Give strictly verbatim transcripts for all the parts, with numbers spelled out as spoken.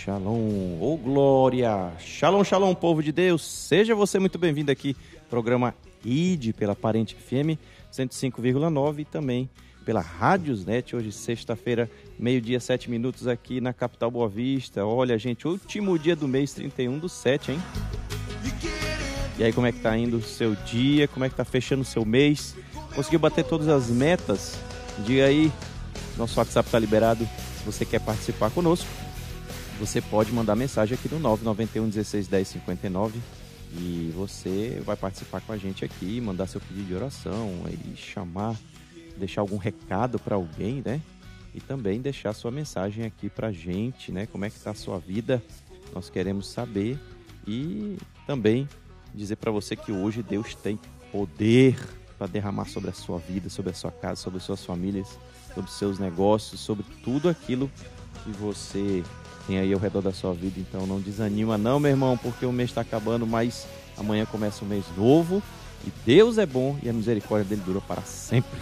Shalom, ô glória, shalom, shalom, povo de Deus, seja você muito bem-vindo aqui, programa I D pela Parente F M cento e cinco vírgula nove e também pela Rádiosnet, hoje sexta-feira, meio-dia, sete minutos aqui na capital Boa Vista. Olha, gente, último dia do mês, trinta e um do sete, hein? E aí, como é que tá indo o seu dia? Como é que tá fechando o seu mês? Conseguiu bater todas as metas? Diga aí, nosso WhatsApp tá liberado. Se você quer participar conosco, você pode mandar mensagem aqui no nove nove um, um seis, um zero, cinco nove e você vai participar com a gente aqui, mandar seu pedido de oração, aí chamar, deixar algum recado para alguém, né? E também deixar sua mensagem aqui pra gente, né? Como é que tá a sua vida? Nós queremos saber e também dizer para você que hoje Deus tem poder para derramar sobre a sua vida, sobre a sua casa, sobre as suas famílias, sobre os seus negócios, sobre tudo aquilo que você tem aí ao redor da sua vida. Então não desanima não, meu irmão, porque o mês está acabando, mas amanhã começa um mês novo e Deus é bom e a misericórdia dele dura para sempre.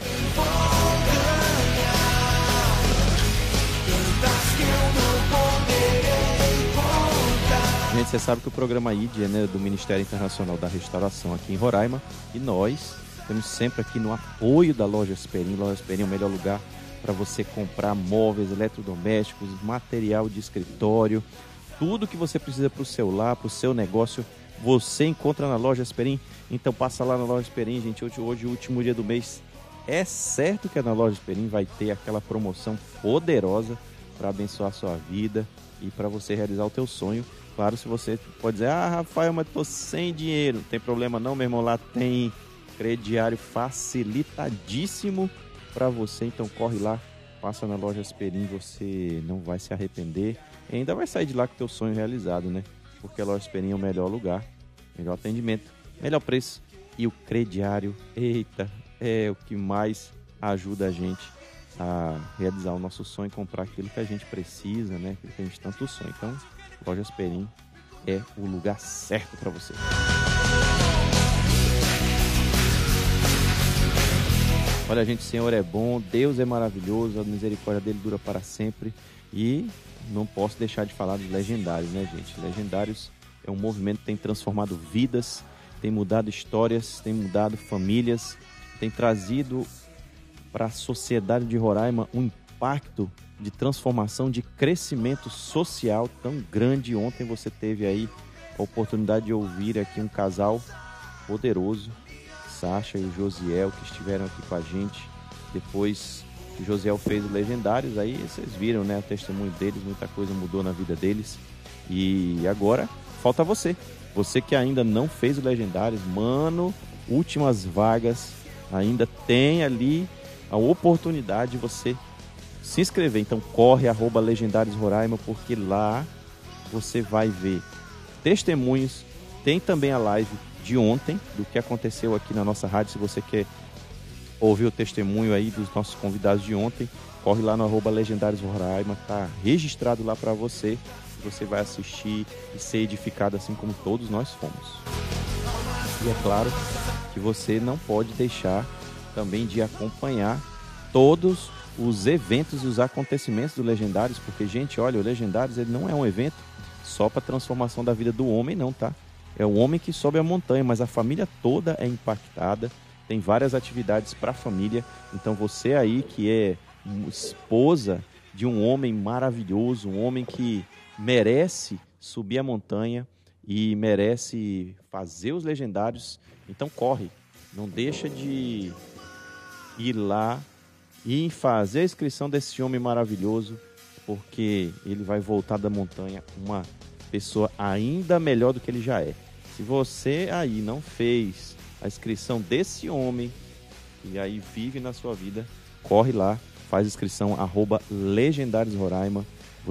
Gente, você sabe que o programa I D é, né, do Ministério Internacional da Restauração aqui em Roraima e nós estamos sempre aqui no apoio da Loja Esperin. Loja Esperin é o melhor lugar para você comprar móveis, eletrodomésticos, material de escritório, tudo que você precisa para o seu lar, para o seu negócio, você encontra na Loja Esperin. Então passa lá na Loja Esperin, gente. Hoje, hoje, o último dia do mês, é certo que na Loja Esperin vai ter aquela promoção poderosa para abençoar a sua vida e para você realizar o teu sonho. Claro, se você pode dizer, ah, Rafael, mas tô sem dinheiro. Não tem problema não, meu irmão, lá tem crediário facilitadíssimo para você. Então corre lá, passa na Loja Esperin, você não vai se arrepender. E ainda vai sair de lá com o teu sonho realizado, né? Porque a Loja Esperin é o melhor lugar, melhor atendimento, melhor preço. E o crediário, eita, é o que mais ajuda a gente a realizar o nosso sonho, comprar aquilo que a gente precisa, né? Aquilo que a gente tanto sonha. Então, Loja Esperin é o lugar certo para você. Olha, gente, o Senhor é bom, Deus é maravilhoso, a misericórdia dele dura para sempre. E não posso deixar de falar dos Legendários, né, gente? Legendários é um movimento que tem transformado vidas, tem mudado histórias, tem mudado famílias, tem trazido para a sociedade de Roraima um impacto de transformação, de crescimento social tão grande. Ontem você teve aí a oportunidade de ouvir aqui um casal poderoso, Sasha e o Josiel, que estiveram aqui com a gente. Depois que o Josiel fez os Legendários, aí vocês viram, né, o testemunho deles, muita coisa mudou na vida deles. E agora falta você, você que ainda não fez os Legendários, mano, últimas vagas, ainda tem ali a oportunidade de você se inscrever. Então corre, arroba Legendários Roraima, porque lá você vai ver testemunhos. Tem também a live de ontem, do que aconteceu aqui na nossa rádio. Se você quer ouvir o testemunho aí dos nossos convidados de ontem, corre lá no arroba Legendários Roraima, tá registrado lá para você. Você vai assistir e ser edificado assim como todos nós fomos. E é claro que você não pode deixar também de acompanhar todos os eventos e os acontecimentos do Legendários, porque, gente, olha, o Legendários ele não é um evento só para transformação da vida do homem, não, tá? É o homem que sobe a montanha, mas a família toda é impactada, tem várias atividades para a família. Então você aí que é esposa de um homem maravilhoso, um homem que merece subir a montanha e merece fazer os Legendários, então corre, não deixa de ir lá e fazer a inscrição desse homem maravilhoso, porque ele vai voltar da montanha uma pessoa ainda melhor do que ele já é. Se você aí não fez a inscrição desse homem e aí vive na sua vida, corre lá, faz inscrição, arroba Legendários Roraima.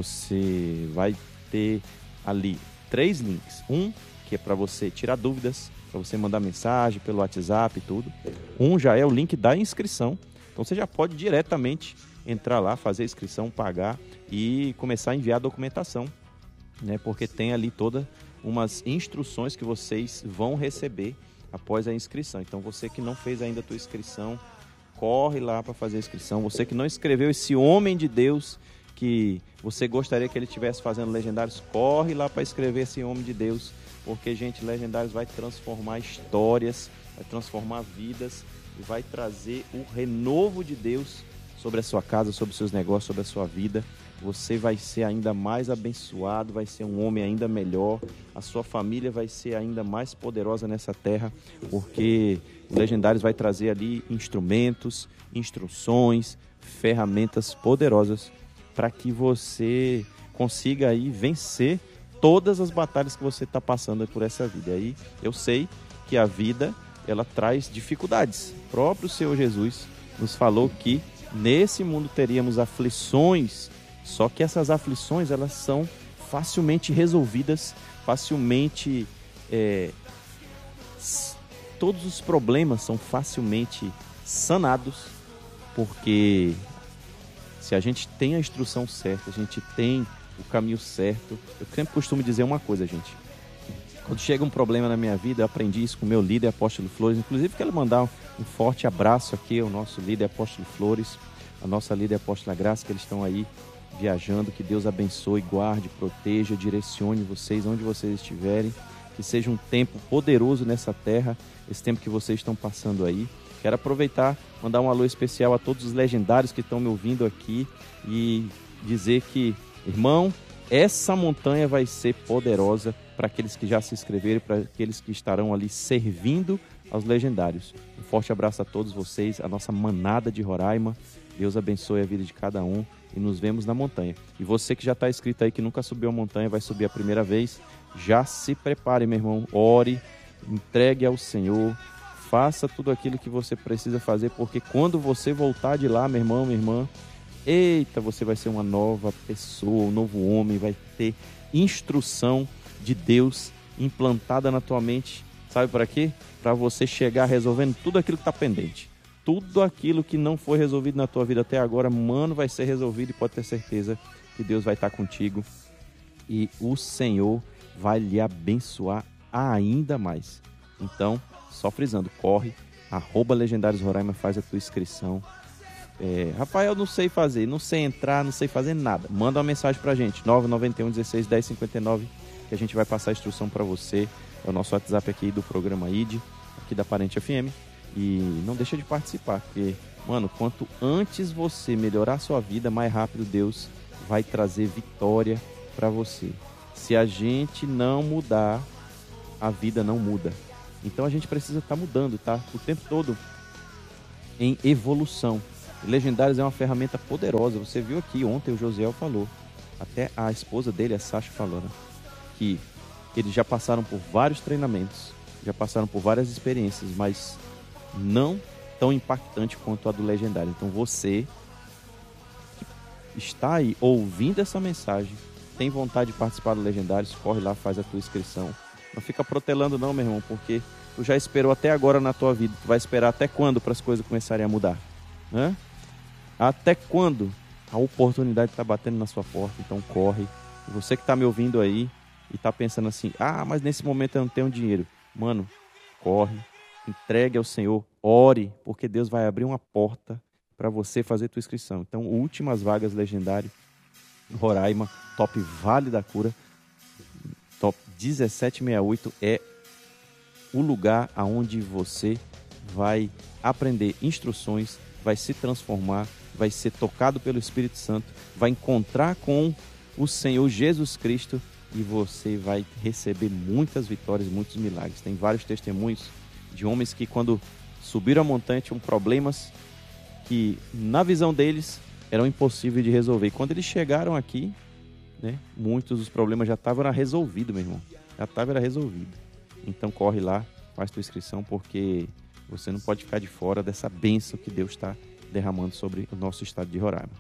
Você vai ter ali três links. Um que é para você tirar dúvidas, para você mandar mensagem pelo WhatsApp e tudo. Um já é o link da inscrição. Então você já pode diretamente entrar lá, fazer a inscrição, pagar e começar a enviar a documentação, né? Porque tem ali todas umas instruções que vocês vão receber após a inscrição. Então você que não fez ainda a tua inscrição, corre lá para fazer a inscrição. Você que não escreveu esse homem de Deus que você gostaria que ele estivesse fazendo Legendários, corre lá para escrever esse homem de Deus, porque, gente, Legendários vai transformar histórias, vai transformar vidas e vai trazer o renovo de Deus sobre a sua casa, sobre os seus negócios, sobre a sua vida. Você vai ser ainda mais abençoado, vai ser um homem ainda melhor, a sua família vai ser ainda mais poderosa nessa terra, porque o Legendários vai trazer ali instrumentos, instruções, ferramentas poderosas para que você consiga aí vencer todas as batalhas que você está passando por essa vida. Aí eu sei que a vida, ela traz dificuldades. O próprio Senhor Jesus nos falou que nesse mundo teríamos aflições, só que essas aflições, elas são facilmente resolvidas, facilmente... É, todos os problemas são facilmente sanados, porque se a gente tem a instrução certa, a gente tem o caminho certo. Eu sempre costumo dizer uma coisa, gente. Quando chega um problema na minha vida, eu aprendi isso com o meu líder, Apóstolo Flores. Inclusive, quero mandar um forte abraço aqui ao nosso líder, Apóstolo Flores, a nossa líder, Apóstola Graça, que eles estão aí viajando. Que Deus abençoe, guarde, proteja, direcione vocês onde vocês estiverem. Que seja um tempo poderoso nessa terra, esse tempo que vocês estão passando aí. Quero aproveitar, mandar um alô especial a todos os legendários que estão me ouvindo aqui e dizer que, irmão, essa montanha vai ser poderosa para aqueles que já se inscreveram, para aqueles que estarão ali servindo aos legendários. Um forte abraço a todos vocês, a nossa manada de Roraima. Deus abençoe a vida de cada um e nos vemos na montanha. E você que já está inscrito aí, que nunca subiu a montanha, vai subir a primeira vez, já se prepare, meu irmão, ore, entregue ao Senhor, faça tudo aquilo que você precisa fazer, porque quando você voltar de lá, meu irmão, minha irmã, eita, você vai ser uma nova pessoa, um novo homem, vai ter instrução de Deus implantada na tua mente. Sabe para quê? Para você chegar resolvendo tudo aquilo que está pendente. Tudo aquilo que não foi resolvido na tua vida até agora, mano, vai ser resolvido, e pode ter certeza que Deus vai estar contigo e o Senhor vai lhe abençoar ainda mais. Então, só frisando, corre, arroba Legendários Roraima, faz a tua inscrição. É, Rafael, não sei fazer, não sei entrar, não sei fazer nada. Manda uma mensagem pra gente, nove nove um, dezesseis, dez, cinquenta e nove, que a gente vai passar a instrução para você. É o nosso WhatsApp aqui do programa I D, aqui da Parente F M. E não deixa de participar, porque, mano, quanto antes você melhorar a sua vida, mais rápido Deus vai trazer vitória para você. Se a gente não mudar, a vida não muda. Então a gente precisa estar tá mudando, tá? O tempo todo em evolução. Legendários é uma ferramenta poderosa. Você viu aqui, ontem o Josiel falou, até a esposa dele, a Sasha, falou, né? Que eles já passaram por vários treinamentos, já passaram por várias experiências, mas não tão impactante quanto a do Legendário. Então você que está aí ouvindo essa mensagem, tem vontade de participar do Legendários, corre lá, faz a tua inscrição. Não fica protelando não, meu irmão, porque tu já esperou até agora na tua vida. Tu vai esperar até quando para as coisas começarem a mudar? Hã? Até quando a oportunidade está batendo na sua porta? Então corre. E você que está me ouvindo aí e está pensando assim, ah, mas nesse momento eu não tenho dinheiro. Mano, corre, entregue ao Senhor, ore, porque Deus vai abrir uma porta para você fazer tua inscrição. Então, últimas vagas Legendário, Roraima, Top Vale da Cura, Top dezessete sessenta e oito é o lugar aonde você vai aprender instruções, vai se transformar, vai ser tocado pelo Espírito Santo, vai encontrar com o Senhor Jesus Cristo e você vai receber muitas vitórias, muitos milagres. Tem vários testemunhos de homens que quando subiram a montanha tinham problemas que na visão deles eram impossíveis de resolver. E quando eles chegaram aqui, né, muitos dos problemas já estavam resolvidos, meu irmão. Já estavam resolvidos. Então corre lá, faz tua inscrição, porque você não pode ficar de fora dessa bênção que Deus está derramando sobre o nosso estado de Roraima.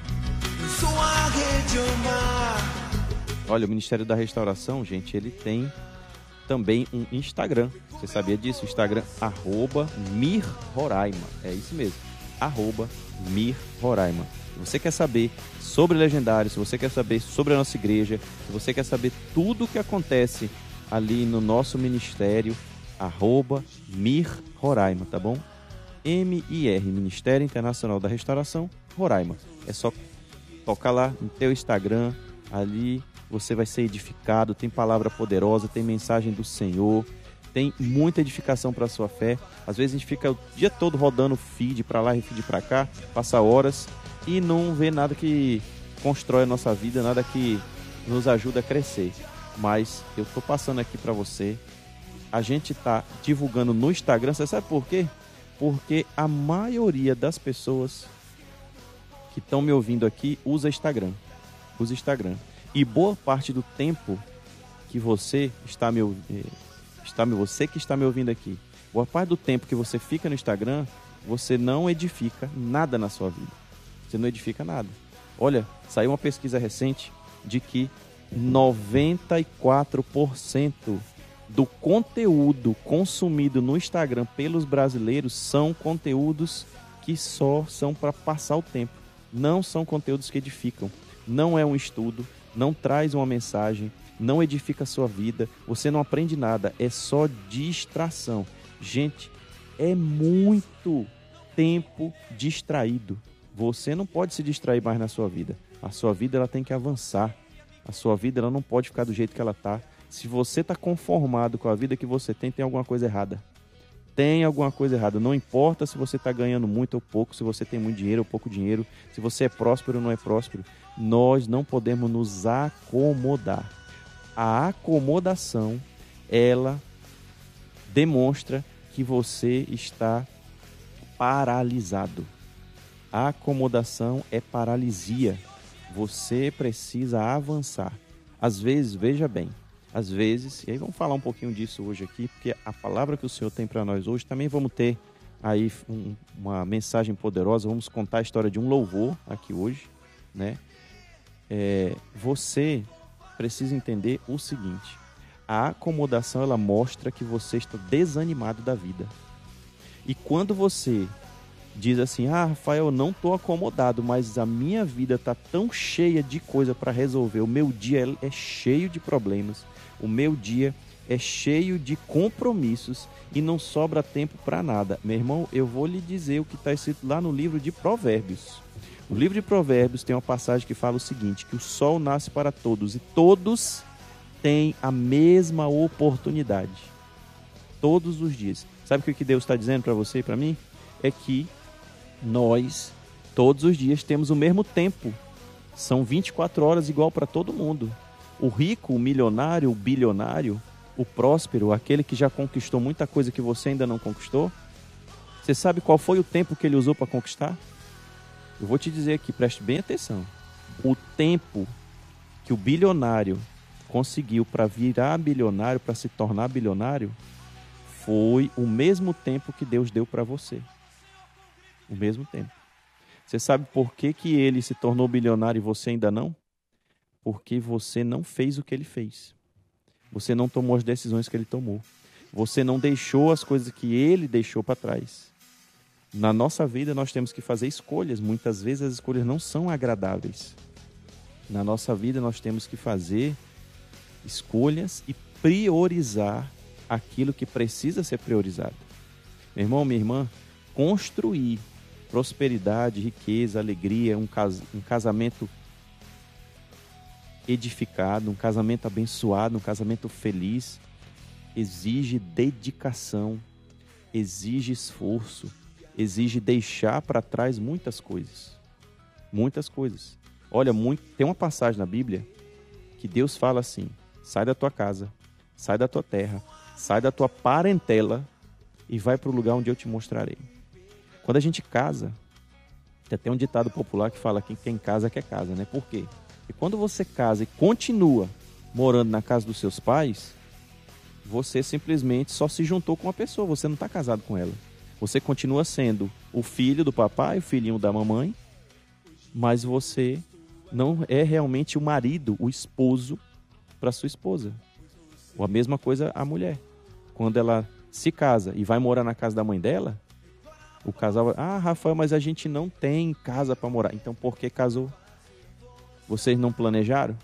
Olha, o Ministério da Restauração, gente, ele tem também um Instagram. Você sabia disso? O Instagram, arroba Mir Roraima. É isso mesmo, arroba Mir Roraima. Se você quer saber sobre Legendário, se você quer saber sobre a nossa igreja, se você quer saber tudo o que acontece ali no nosso ministério, arroba Mir Roraima, tá bom? M I R, Ministério Internacional da Restauração, Roraima. É só Toca lá no teu Instagram, ali você vai ser edificado, tem palavra poderosa, tem mensagem do Senhor, tem muita edificação para a sua fé. Às vezes a gente fica o dia todo rodando feed para lá e feed para cá, passa horas e não vê nada que constrói a nossa vida, nada que nos ajuda a crescer. Mas eu tô passando aqui para você, a gente tá divulgando no Instagram, você sabe por quê? Porque a maioria das pessoas que estão me ouvindo aqui usa Instagram, usa Instagram. E boa parte do tempo que você está me ouvindo, está, você que está me ouvindo aqui, boa parte do tempo que você fica no Instagram, você não edifica nada na sua vida. Você não edifica nada. Olha, saiu uma pesquisa recente de que noventa e quatro por cento do conteúdo consumido no Instagram pelos brasileiros são conteúdos que só são para passar o tempo. Não são conteúdos que edificam. Não é um estudo, não traz uma mensagem, não edifica a sua vida, você não aprende nada, é só distração. Gente, é muito tempo distraído. Você não pode se distrair mais na sua vida. A sua vida ela tem que avançar. A sua vida ela não pode ficar do jeito que ela está. Se você está conformado com a vida que você tem, tem alguma coisa errada. Tem alguma coisa errada. Não importa se você está ganhando muito ou pouco, se você tem muito dinheiro ou pouco dinheiro, se você é próspero ou não é próspero. Nós não podemos nos acomodar. A acomodação, ela demonstra que você está paralisado. A acomodação é paralisia. Você precisa avançar. Às vezes, veja bem, às vezes, e aí vamos falar um pouquinho disso hoje aqui, porque a palavra que o Senhor tem para nós hoje, também vamos ter aí um, uma mensagem poderosa, vamos contar a história de um louvor aqui hoje, né? É, você precisa entender o seguinte, a acomodação ela mostra que você está desanimado da vida. E quando você diz assim, ah, Rafael, eu não estou acomodado, mas a minha vida está tão cheia de coisa para resolver, o meu dia é cheio de problemas, o meu dia é cheio de compromissos e não sobra tempo para nada. Meu irmão, eu vou lhe dizer o que está escrito lá no livro de Provérbios. O livro de Provérbios tem uma passagem que fala o seguinte, que o sol nasce para todos e todos têm a mesma oportunidade. Todos os dias. Sabe o que Deus está dizendo para você e para mim? É que nós, todos os dias, temos o mesmo tempo. São vinte e quatro horas igual para todo mundo. O rico, o milionário, o bilionário, o próspero, aquele que já conquistou muita coisa que você ainda não conquistou, você sabe qual foi o tempo que ele usou para conquistar? Eu vou te dizer aqui, preste bem atenção. O tempo que o bilionário conseguiu para virar bilionário, para se tornar bilionário, foi o mesmo tempo que Deus deu para você. O mesmo tempo. Você sabe por que que ele se tornou bilionário e você ainda não? Porque você não fez o que ele fez. Você não tomou as decisões que ele tomou. Você não deixou as coisas que ele deixou para trás. Na nossa vida nós temos que fazer escolhas. Muitas vezes as escolhas não são agradáveis. Na nossa vida nós temos que fazer escolhas e priorizar aquilo que precisa ser priorizado. Meu irmão, minha irmã, construir prosperidade, riqueza, alegria, um, cas- um casamento edificado, um casamento abençoado, um casamento feliz, exige dedicação, exige esforço, exige deixar para trás muitas coisas. Muitas coisas. Olha, muito, tem uma passagem na Bíblia que Deus fala assim, sai da tua casa, sai da tua terra, sai da tua parentela e vai para o lugar onde eu te mostrarei. Quando a gente casa, tem até um ditado popular que fala que quem casa quer casa, né? Por quê? E quando você casa e continua morando na casa dos seus pais, você simplesmente só se juntou com uma pessoa, você não está casado com ela. Você continua sendo o filho do papai, o filhinho da mamãe, mas você não é realmente o marido, o esposo para sua esposa. Ou a mesma coisa a mulher. Quando ela se casa e vai morar na casa da mãe dela, o casal vai, ah, Rafael, mas a gente não tem casa para morar. Então por que casou? Vocês não planejaram?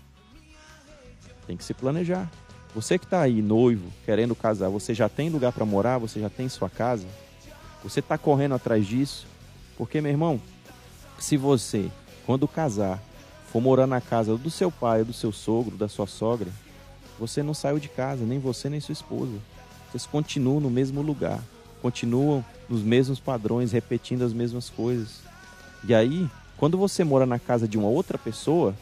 Tem que se planejar. Você que está aí, noivo, querendo casar, você já tem lugar para morar? Você já tem sua casa? Você está correndo atrás disso? Porque, meu irmão, se você, quando casar, for morar na casa do seu pai, ou do seu sogro, da sua sogra, você não saiu de casa, nem você nem sua esposa. Vocês continuam no mesmo lugar, continuam nos mesmos padrões, repetindo as mesmas coisas. E aí, quando você mora na casa de uma outra pessoa,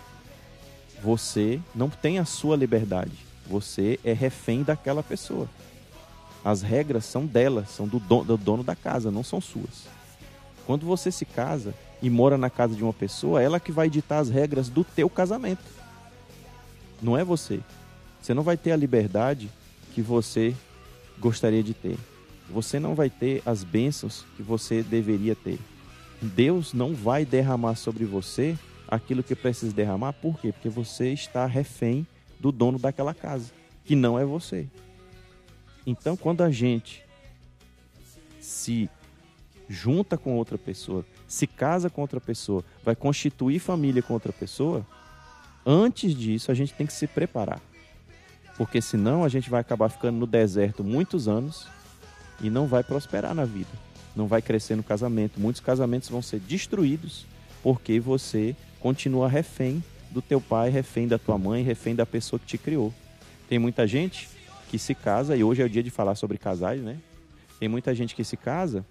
você não tem a sua liberdade. Você é refém daquela pessoa. As regras são dela, são do dono, do dono da casa, não são suas. Quando você se casa e mora na casa de uma pessoa, ela que vai ditar as regras do teu casamento. Não é você. Você não vai ter a liberdade que você gostaria de ter. Você não vai ter as bênçãos que você deveria ter. Deus não vai derramar sobre você aquilo que precisa derramar. Por quê? Porque você está refém do dono daquela casa, que não é você. Então, quando a gente se junta com outra pessoa, se casa com outra pessoa, vai constituir família com outra pessoa, antes disso a gente tem que se preparar. Porque senão a gente vai acabar ficando no deserto muitos anos e não vai prosperar na vida. Não vai crescer no casamento. Muitos casamentos vão ser destruídos porque você continua refém do teu pai, refém da tua mãe, refém da pessoa que te criou. Tem muita gente que se casa, e hoje é o dia de falar sobre casais, né? Tem muita gente que se casa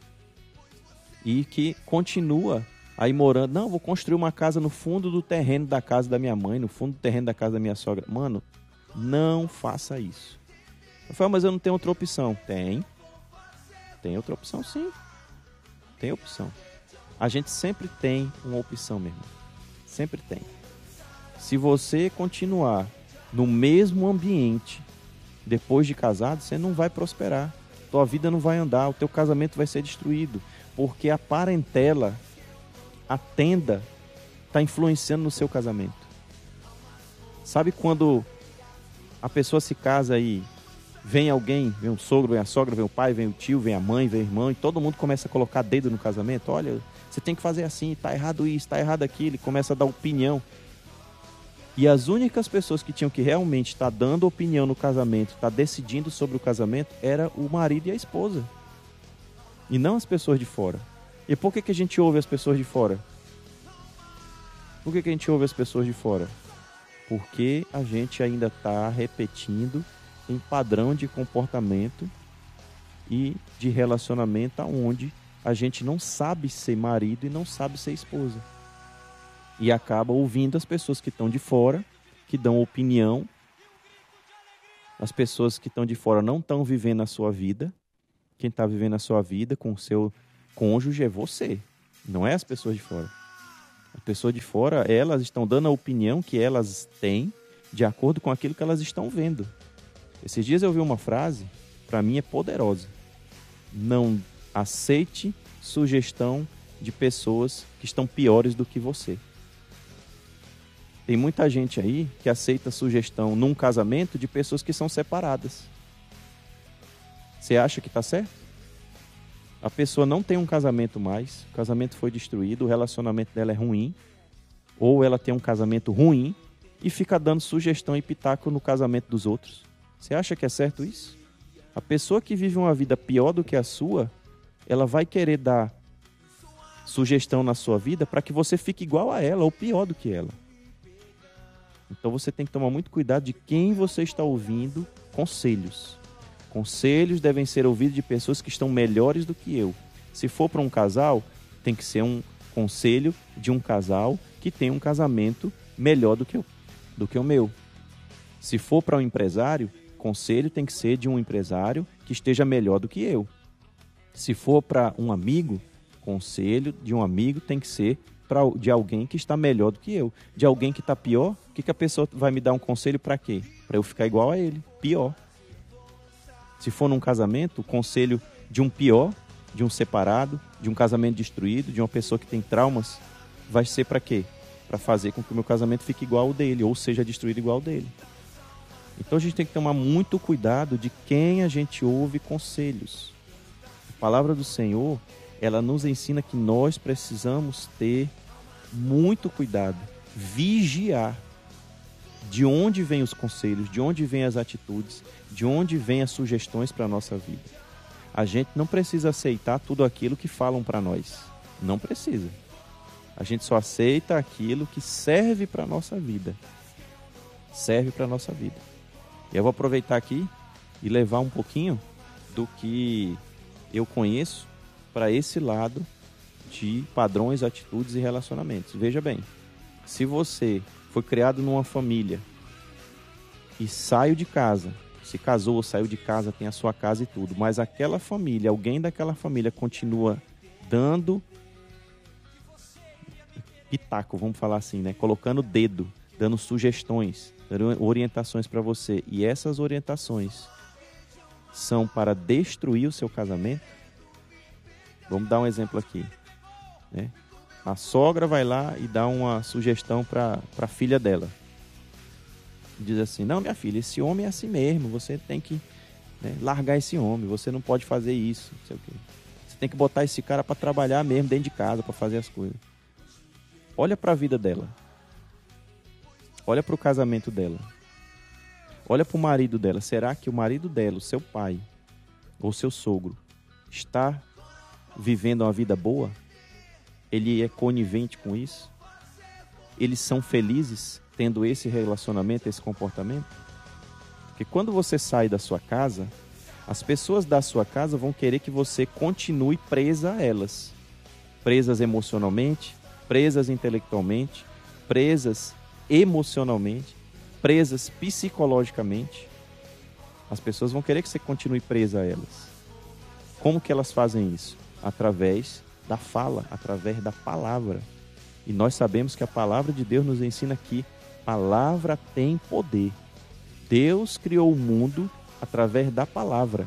e que continua aí morando. Não, vou construir uma casa no fundo do terreno da casa da minha mãe, no fundo do terreno da casa da minha sogra. Mano, não faça isso. Eu falo, mas eu não tenho outra opção. Tem. Tem outra opção, sim. Tem opção. A gente sempre tem uma opção, meu irmão. Sempre tem. Se você continuar no mesmo ambiente depois de casado, você não vai prosperar. Tua vida não vai andar, o teu casamento vai ser destruído. Porque a parentela, a tenda, está influenciando no seu casamento. Sabe quando a pessoa se casa e vem alguém, vem o sogro, vem a sogra, vem o pai, vem o tio, vem a mãe, vem o irmão, e todo mundo começa a colocar dedo no casamento? Olha, você tem que fazer assim, tá errado isso, tá errado aquilo, e começa a dar opinião. E as únicas pessoas que tinham que realmente estar dando opinião no casamento, estar decidindo sobre o casamento, era o marido e a esposa. E não as pessoas de fora. E por que que a gente ouve as pessoas de fora? Por que que a gente ouve as pessoas de fora? Porque a gente ainda está repetindo um padrão de comportamento e de relacionamento onde a gente não sabe ser marido e não sabe ser esposa. E acaba ouvindo as pessoas que estão de fora, que dão opinião. As pessoas que estão de fora não estão vivendo a sua vida. Quem está vivendo a sua vida com o seu cônjuge é você, não é as pessoas de fora. As pessoas de fora, elas estão dando a opinião que elas têm de acordo com aquilo que elas estão vendo. Esses dias eu vi uma frase, para mim é poderosa. Não aceite sugestão de pessoas que estão piores do que você. Tem muita gente aí que aceita sugestão num casamento de pessoas que são separadas. Você acha que está certo? A pessoa não tem um casamento mais, o casamento foi destruído, o relacionamento dela é ruim, ou ela tem um casamento ruim e fica dando sugestão e pitaco no casamento dos outros. Você acha que é certo isso? A pessoa que vive uma vida pior do que a sua, ela vai querer dar sugestão na sua vida para que você fique igual a ela ou pior do que ela. Então você tem que tomar muito cuidado de quem você está ouvindo conselhos. Conselhos devem ser ouvidos de pessoas que estão melhores do que eu. Se for para um casal, tem que ser um conselho de um casal que tem um casamento melhor do que, eu, do que o meu. Se for para um empresário, conselho tem que ser de um empresário que esteja melhor do que eu. Se for para um amigo, conselho de um amigo tem que ser pra, de alguém que está melhor do que eu. De alguém que está pior, o que, que a pessoa vai me dar um conselho para quê? Para eu ficar igual a ele, pior. Se for num casamento, o conselho de um pior, de um separado, de um casamento destruído, de uma pessoa que tem traumas, vai ser para quê? Para fazer com que o meu casamento fique igual ao dele, ou seja destruído igual ao dele. Então a gente tem que tomar muito cuidado de quem a gente ouve conselhos. A palavra do Senhor, ela nos ensina que nós precisamos ter muito cuidado, vigiar. De onde vêm os conselhos, de onde vêm as atitudes, de onde vêm as sugestões para a nossa vida. A gente não precisa aceitar tudo aquilo que falam para nós. Não precisa. A gente só aceita aquilo que serve para a nossa vida. Serve para a nossa vida. E eu vou aproveitar aqui e levar um pouquinho do que eu conheço para esse lado de padrões, atitudes e relacionamentos. Veja bem, se você foi criado numa família e saiu de casa, se casou, saiu de casa, tem a sua casa e tudo, mas aquela família, alguém daquela família continua dando pitaco, vamos falar assim, né? Colocando o dedo, dando sugestões, dando orientações para você, e essas orientações são para destruir o seu casamento. Vamos dar um exemplo aqui, né? A sogra vai lá e dá uma sugestão para a filha dela. Diz assim: não, minha filha, esse homem é assim mesmo, você tem que, né, largar esse homem, você não pode fazer isso, não sei o quê. Você tem que botar esse cara para trabalhar mesmo dentro de casa, para fazer as coisas. Olha para a vida dela. Olha para o casamento dela. Olha para o marido dela. Será que o marido dela, o seu pai ou seu sogro, está vivendo uma vida boa? Ele é conivente com isso? Eles são felizes tendo esse relacionamento, esse comportamento? Porque quando você sai da sua casa, as pessoas da sua casa vão querer que você continue presa a elas. Presas emocionalmente, presas intelectualmente, presas emocionalmente, presas psicologicamente. As pessoas vão querer que você continue presa a elas. Como que elas fazem isso? Através da fala, através da palavra. E nós sabemos que a palavra de Deus nos ensina que palavra tem poder. Deus criou o mundo através da palavra.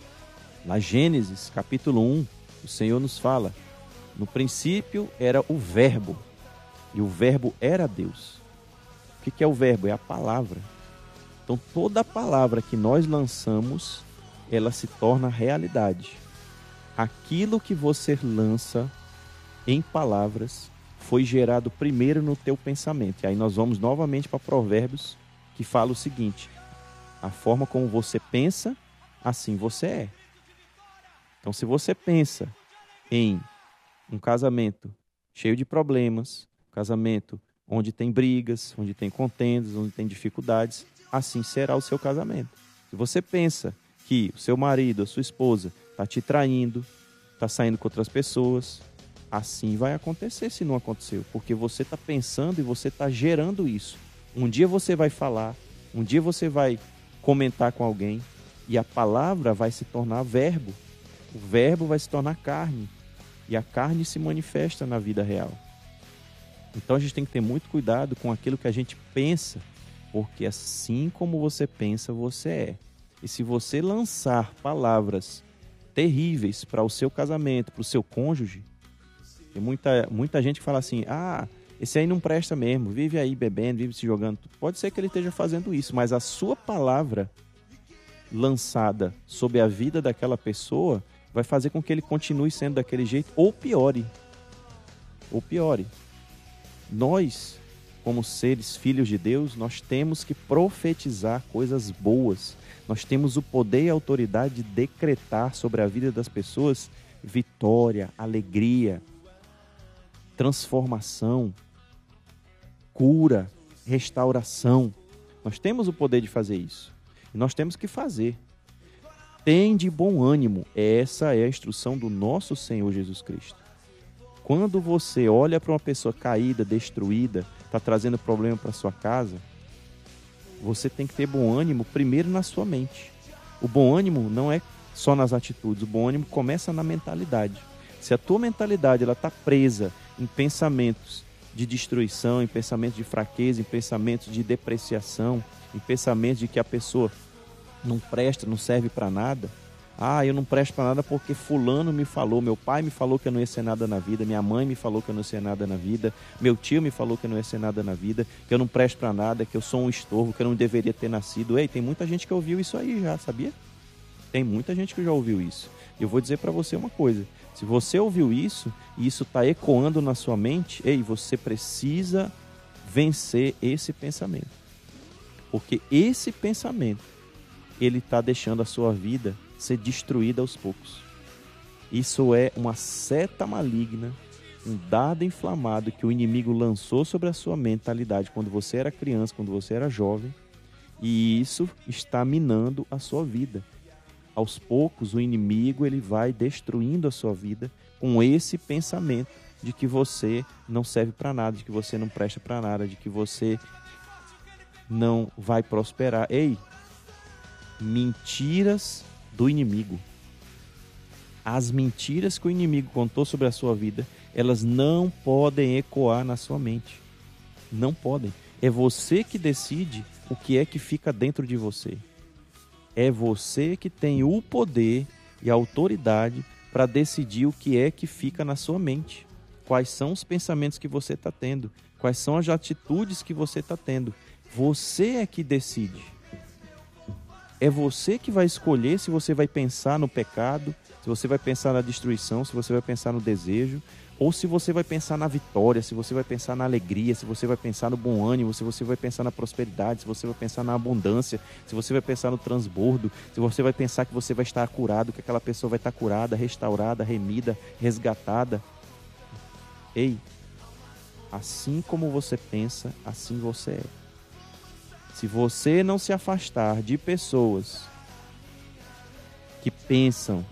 Na Gênesis, capítulo um, o Senhor nos fala: no princípio era o verbo, e o verbo era Deus. O que é o verbo? É a palavra. Então toda palavra que nós lançamos, ela se torna realidade. Aquilo que você lança em palavras foi gerado primeiro no teu pensamento. E aí nós vamos novamente para Provérbios, que fala o seguinte: a forma como você pensa, assim você é. Então se você pensa em um casamento cheio de problemas, um casamento onde tem brigas, onde tem contendas, onde tem dificuldades, assim será o seu casamento. Se você pensa que o seu marido, a sua esposa, está te traindo, está saindo com outras pessoas, assim vai acontecer se não aconteceu, porque você está pensando e você está gerando isso. Um dia você vai falar, um dia você vai comentar com alguém e a palavra vai se tornar verbo. O verbo vai se tornar carne. E a carne se manifesta na vida real. Então a gente tem que ter muito cuidado com aquilo que a gente pensa, porque assim como você pensa, você é. E se você lançar palavras terríveis para o seu casamento, para o seu cônjuge, tem muita, muita gente que fala assim: ah, esse aí não presta mesmo, vive aí bebendo, vive se jogando. Pode ser que ele esteja fazendo isso, mas a sua palavra lançada sobre a vida daquela pessoa vai fazer com que ele continue sendo daquele jeito, ou piore. Ou piore. Nós, como seres filhos de Deus, nós temos que profetizar coisas boas. Nós temos o poder e a autoridade de decretar sobre a vida das pessoas vitória, alegria, transformação, cura, restauração. Nós temos o poder de fazer isso. E nós temos que fazer. Tem de bom ânimo. Essa é a instrução do nosso Senhor Jesus Cristo. Quando você olha para uma pessoa caída, destruída, está trazendo problema para sua casa, você tem que ter bom ânimo primeiro na sua mente. O bom ânimo não é só nas atitudes, o bom ânimo começa na mentalidade. Se a tua mentalidade está presa em pensamentos de destruição, em pensamentos de fraqueza, em pensamentos de depreciação, em pensamentos de que a pessoa não presta, não serve para nada. Ah, eu não presto para nada porque fulano me falou, meu pai me falou que eu não ia ser nada na vida, minha mãe me falou que eu não ia ser nada na vida, meu tio me falou que eu não ia ser nada na vida, que eu não presto para nada, que eu sou um estorvo, que eu não deveria ter nascido. Ei, tem muita gente que ouviu isso aí já, sabia? Tem muita gente que já ouviu isso. E eu vou dizer para você uma coisa: se você ouviu isso e isso está ecoando na sua mente, ei, você precisa vencer esse pensamento. Porque esse pensamento, ele está deixando a sua vida ser destruída aos poucos. Isso é uma seta maligna um dardo inflamado que o inimigo lançou sobre a sua mentalidade quando você era criança, quando você era jovem, e isso está minando a sua vida. Aos poucos, o inimigo ele vai destruindo a sua vida com esse pensamento de que você não serve para nada, de que você não presta para nada, de que você não vai prosperar. Ei, mentiras do inimigo. As mentiras que o inimigo contou sobre a sua vida, elas não podem ecoar na sua mente. Não podem. É você que decide o que é que fica dentro de você. É você que tem o poder e a autoridade para decidir o que é que fica na sua mente. Quais são os pensamentos que você está tendo. Quais são as atitudes que você está tendo. Você é que decide. É você que vai escolher se você vai pensar no pecado, se você vai pensar na destruição, se você vai pensar no desejo, ou se você vai pensar na vitória, se você vai pensar na alegria, se você vai pensar no bom ânimo, se você vai pensar na prosperidade, se você vai pensar na abundância, se você vai pensar no transbordo, se você vai pensar que você vai estar curado, que aquela pessoa vai estar curada, restaurada, remida, resgatada. Ei, assim como você pensa, assim você é. Se você não se afastar de pessoas que pensam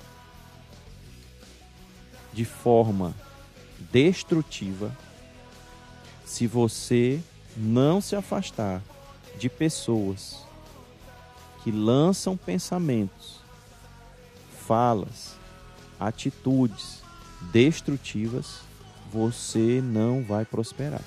de forma destrutiva, se você não se afastar de pessoas que lançam pensamentos, falas, atitudes destrutivas, você não vai prosperar.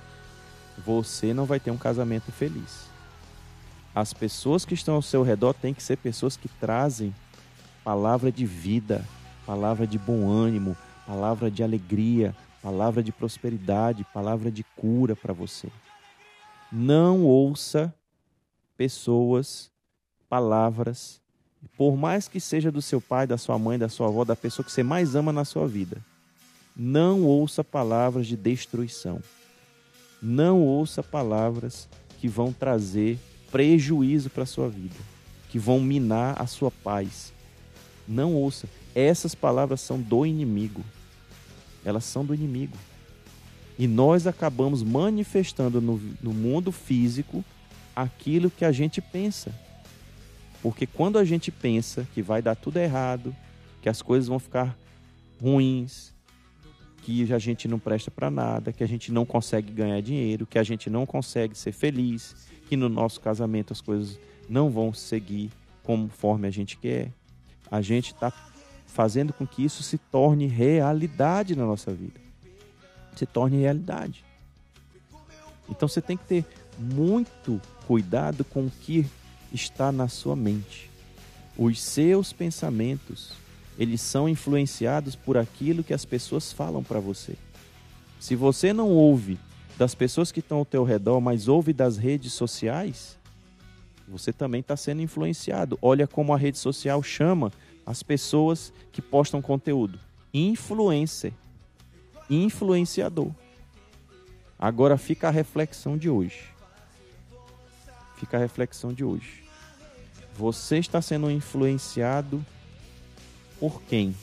Você não vai ter um casamento feliz. As pessoas que estão ao seu redor têm que ser pessoas que trazem palavra de vida, palavra de bom ânimo, palavra de alegria, palavra de prosperidade, palavra de cura para você. Não ouça pessoas, palavras, por mais que seja do seu pai, da sua mãe, da sua avó, da pessoa que você mais ama na sua vida. Não ouça palavras de destruição. Não ouça palavras que vão trazer prejuízo para a sua vida, que vão minar a sua paz. Não ouça. Essas palavras são do inimigo. Elas são do inimigo. E nós acabamos manifestando no, no mundo físico aquilo que a gente pensa. Porque quando a gente pensa que vai dar tudo errado, que as coisas vão ficar ruins, que a gente não presta para nada, que a gente não consegue ganhar dinheiro, que a gente não consegue ser feliz, que no nosso casamento as coisas não vão seguir conforme a gente quer, a gente está fazendo com que isso se torne realidade na nossa vida. Se torne realidade. Então você tem que ter muito cuidado com o que está na sua mente. Os seus pensamentos, eles são influenciados por aquilo que as pessoas falam para você. Se você não ouve das pessoas que estão ao teu redor, mas ouve das redes sociais, você também está sendo influenciado. Olha como a rede social chama as pessoas que postam conteúdo. Influencer. Influenciador. Agora fica a reflexão de hoje. Fica a reflexão de hoje. Você está sendo influenciado por quem?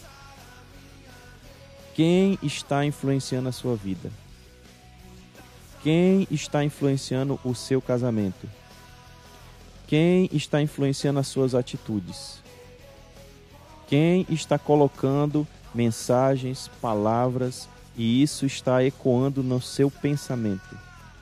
Quem está influenciando a sua vida? Quem está influenciando o seu casamento? Quem está influenciando as suas atitudes? Quem está colocando mensagens, palavras, e isso está ecoando no seu pensamento?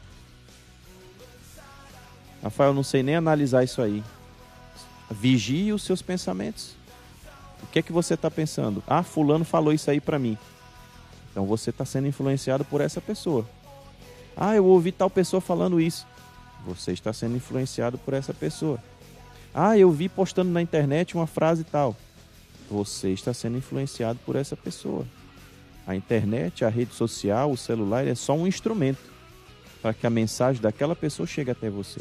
Rafael, não sei nem analisar isso aí. Vigie os seus pensamentos. O que é que você está pensando? Ah, fulano falou isso aí para mim. Então você está sendo influenciado por essa pessoa. Ah, eu ouvi tal pessoa falando isso. Você está sendo influenciado por essa pessoa. Ah, eu vi postando na internet uma frase tal. Você está sendo influenciado por essa pessoa. A internet, a rede social, o celular é só um instrumento para que a mensagem daquela pessoa chegue até você.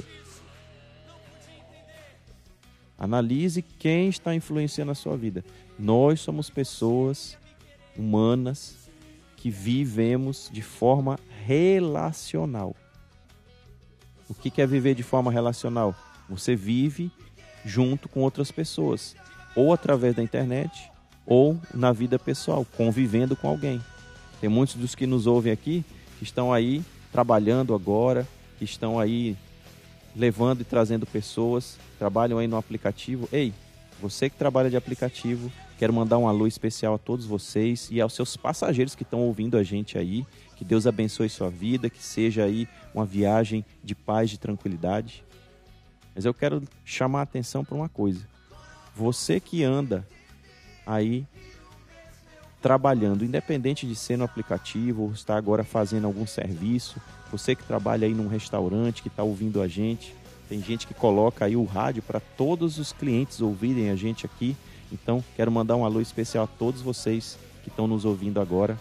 Analise quem está influenciando a sua vida. Nós somos pessoas humanas que vivemos de forma relacional. O que é viver de forma relacional? Você vive junto com outras pessoas, ou através da internet, ou na vida pessoal, convivendo com alguém. Tem muitos dos que nos ouvem aqui que estão aí trabalhando agora, que estão aí levando e trazendo pessoas, trabalham aí no aplicativo. Ei, você que trabalha de aplicativo, quero mandar um alô especial a todos vocês e aos seus passageiros que estão ouvindo a gente aí. Que Deus abençoe sua vida, que seja aí uma viagem de paz, de tranquilidade. Mas eu quero chamar a atenção para uma coisa. Você que anda aí trabalhando, independente de ser no aplicativo ou está agora fazendo algum serviço, você que trabalha aí num restaurante, que está ouvindo a gente, tem gente que coloca aí o rádio para todos os clientes ouvirem a gente aqui. Então, quero mandar um alô especial a todos vocês que estão nos ouvindo agora.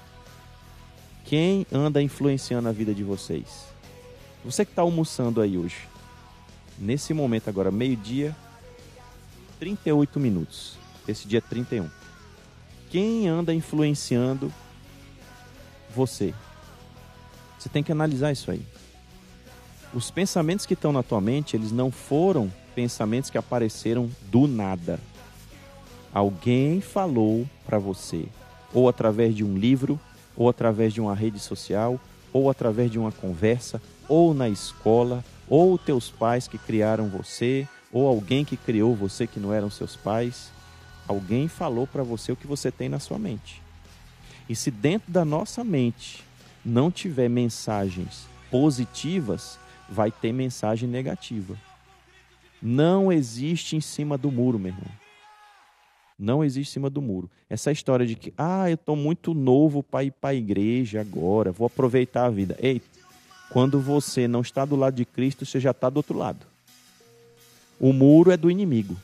Quem anda influenciando a vida de vocês? Você que está almoçando aí hoje, nesse momento agora, meio-dia, trinta e oito minutos, esse dia trinta e um. Quem anda influenciando você? Você tem que analisar isso aí. Os pensamentos que estão na tua mente, eles não foram pensamentos que apareceram do nada. Alguém falou para você, ou através de um livro, ou através de uma rede social, ou através de uma conversa, ou na escola, ou teus pais que criaram você, ou alguém que criou você que não eram seus pais. Alguém falou para você o que você tem na sua mente. E se dentro da nossa mente não tiver mensagens positivas, vai ter mensagem negativa. Não existe em cima do muro, meu irmão. Não existe em cima do muro. Essa história de que, ah, eu estou muito novo para ir para a igreja agora, vou aproveitar a vida. Ei, quando você não está do lado de Cristo, você já está do outro lado. O muro é do inimigo.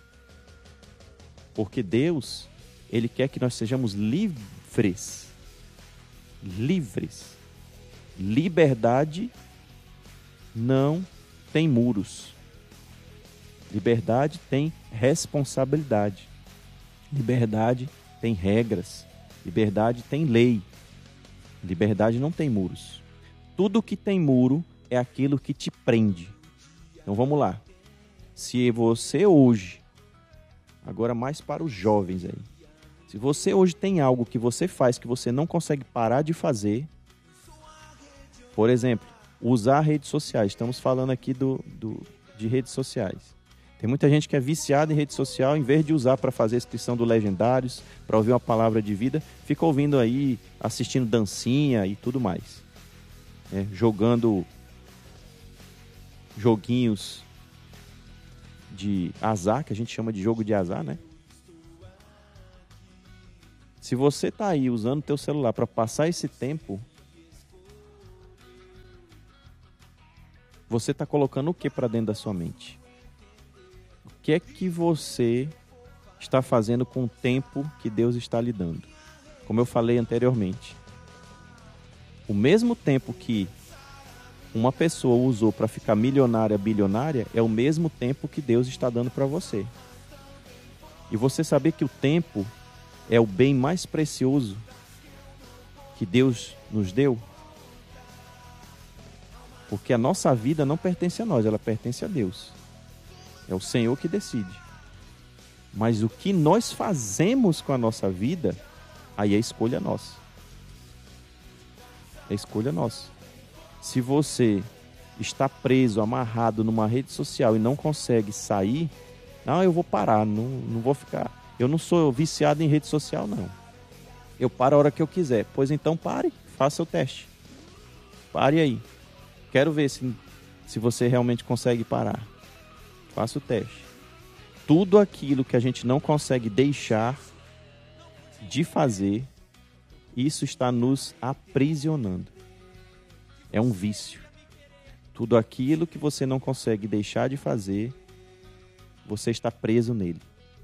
Porque Deus, Ele quer que nós sejamos livres. Livres. Liberdade não tem muros. Liberdade tem responsabilidade. Liberdade tem regras. Liberdade tem lei. Liberdade não tem muros. Tudo que tem muro é aquilo que te prende. Então vamos lá. Se você hoje, agora mais para os jovens aí, se você hoje tem algo que você faz que você não consegue parar de fazer, por exemplo, usar redes sociais. Estamos falando aqui do, do, de redes sociais. Tem muita gente que é viciada em rede social, em vez de usar para fazer a inscrição do Legendários, para ouvir uma palavra de vida, fica ouvindo aí, assistindo dancinha e tudo mais. É, jogando joguinhos de azar, que a gente chama de jogo de azar, né? Se você tá aí usando o teu celular para passar esse tempo, você tá colocando o que para dentro da sua mente? O que é que você está fazendo com o tempo que Deus está lhe dando? Como eu falei anteriormente, o mesmo tempo que uma pessoa usou para ficar milionária, bilionária, é o mesmo tempo que Deus está dando para você. E você saber que o tempo é o bem mais precioso que Deus nos deu? Porque a nossa vida não pertence a nós, ela pertence a Deus. É o Senhor que decide. Mas o que nós fazemos com a nossa vida, aí é escolha nossa. É escolha nossa. Se você está preso, amarrado numa rede social e não consegue sair, não, eu vou parar, não, não vou ficar. Eu não sou viciado em rede social, não. Eu paro a hora que eu quiser. Pois então pare, faça o teste. Pare aí. Quero ver se, se você realmente consegue parar. Faça o teste. Tudo aquilo que a gente não consegue deixar de fazer, isso está nos aprisionando. É um vício. Tudo aquilo que você não consegue deixar de fazer, você está preso nele.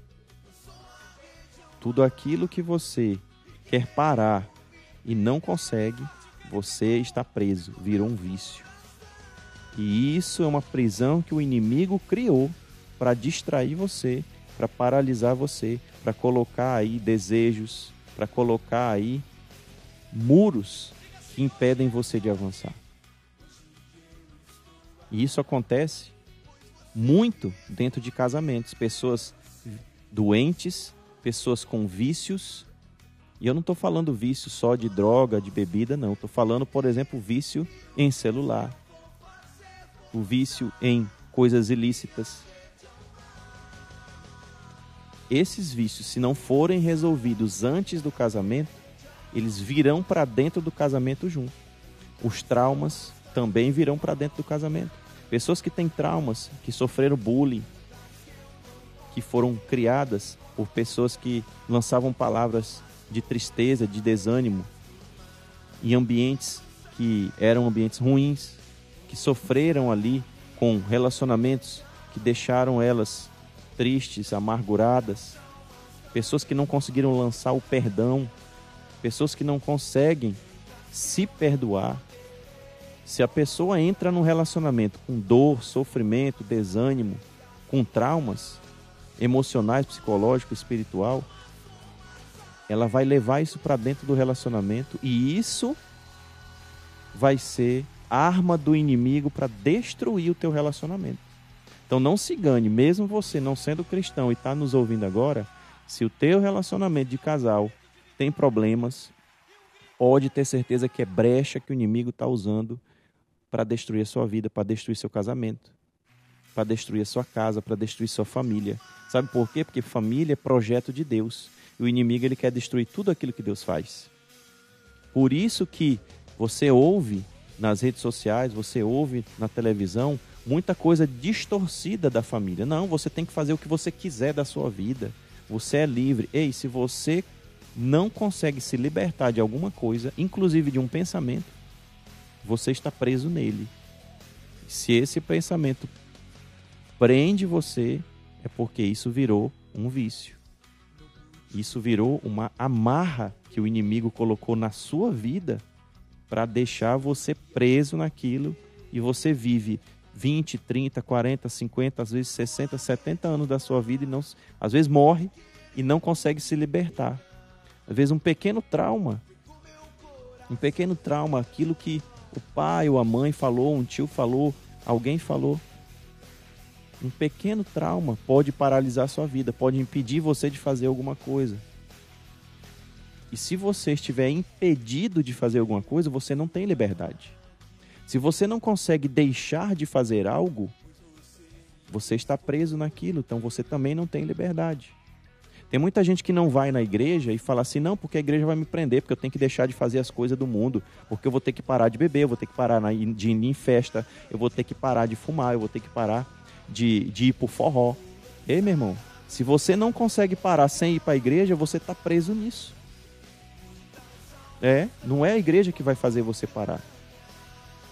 Tudo aquilo que você quer parar e não consegue, você está preso, virou um vício. E isso é uma prisão que o inimigo criou para distrair você, para paralisar você, para colocar aí desejos, para colocar aí muros que impedem você de avançar. E isso acontece muito dentro de casamentos. Pessoas doentes, pessoas com vícios, E eu não estou falando vício só de droga, de bebida, não. Estou falando, por exemplo, o vício em celular, o vício em coisas ilícitas. Esses vícios, se não forem resolvidos antes do casamento, eles virão para dentro do casamento junto. Os traumas também virão para dentro do casamento. Pessoas que têm traumas, que sofreram bullying, que foram criadas por pessoas que lançavam palavras de tristeza, de desânimo, em ambientes que eram ambientes ruins, que sofreram ali com relacionamentos que deixaram elas tristes, amarguradas, pessoas que não conseguiram lançar o perdão, pessoas que não conseguem se perdoar. Se a pessoa entra num relacionamento com dor, sofrimento, desânimo, com traumas emocionais, psicológicos, espiritual, ela vai levar isso para dentro do relacionamento e isso vai ser arma do inimigo para destruir o teu relacionamento. Então não se engane, mesmo você não sendo cristão e está nos ouvindo agora, se o teu relacionamento de casal tem problemas, pode ter certeza que é brecha que o inimigo está usando para destruir a sua vida, para destruir seu casamento, para destruir a sua casa, para destruir sua família. Sabe por quê? Porque família é projeto de Deus. E o inimigo ele quer destruir tudo aquilo que Deus faz. Por isso que você ouve nas redes sociais, você ouve na televisão, muita coisa distorcida da família. Não, você tem que fazer o que você quiser da sua vida. Você é livre. Ei, se você não consegue se libertar de alguma coisa, inclusive de um pensamento, você está preso nele. Se esse pensamento prende você, é porque isso virou um vício. Isso virou uma amarra que o inimigo colocou na sua vida para deixar você preso naquilo e você vive vinte, trinta, quarenta, cinquenta, às vezes sessenta, setenta anos da sua vida e não, às vezes morre e não consegue se libertar. Às vezes um pequeno trauma, um pequeno trauma, aquilo que o pai ou a mãe falou, um tio falou, alguém falou, um pequeno trauma pode paralisar a sua vida, pode impedir você de fazer alguma coisa. E se você estiver impedido de fazer alguma coisa, você não tem liberdade. Se você não consegue deixar de fazer algo, você está preso naquilo, então você também não tem liberdade. Tem muita gente que não vai na igreja e fala assim, não, porque a igreja vai me prender, porque eu tenho que deixar de fazer as coisas do mundo, porque eu vou ter que parar de beber, eu vou ter que parar de ir em festa, eu vou ter que parar de fumar, eu vou ter que parar de, de ir pro forró. Ei, meu irmão, se você não consegue parar sem ir para a igreja, você está preso nisso. É, não é a igreja que vai fazer você parar.